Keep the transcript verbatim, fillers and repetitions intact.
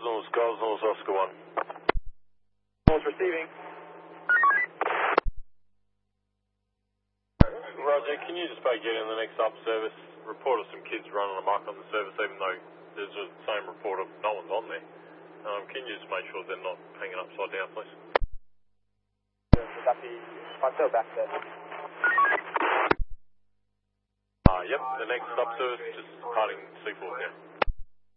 Cosmos, Cosmos, Oscar one. Cosmos receiving. Roger, can you just get in the next up service? Report of some kids running amok on the service, even though there's the same report of no one's on there. Um, can you just make sure they're not hanging upside down, please? Would that be front or back there? Uh, yep, the next up service, just departing C four now.